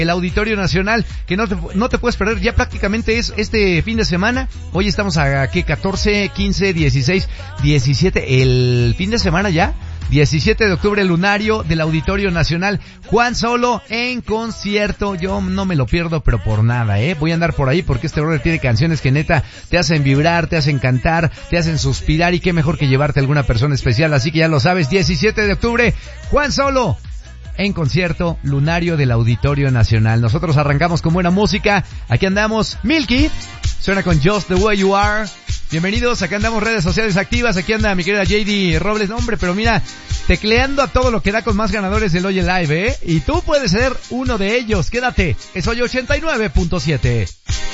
el Auditorio Nacional, que no te puedes perder. Ya prácticamente es este fin de semana. Hoy estamos a ¿qué? 14, 15, 16, 17, el fin de semana ya. 17 de octubre, lunario del Auditorio Nacional. Juan Solo en concierto. Yo no me lo pierdo, pero por nada, Voy a andar por ahí porque este brother tiene canciones que neta te hacen vibrar, te hacen cantar, te hacen suspirar, y qué mejor que llevarte a alguna persona especial. Así que ya lo sabes, 17 de octubre, Juan Solo en concierto, lunario del Auditorio Nacional. Nosotros arrancamos con buena música. Aquí andamos, Milky suena con Just the Way You Are. Bienvenidos, acá andamos, redes sociales activas. Aquí anda mi querida JD Robles. No, hombre, pero mira, tecleando a todo lo que da con más ganadores del Oye Live, Y tú puedes ser uno de ellos. Quédate, es Oye 89.7.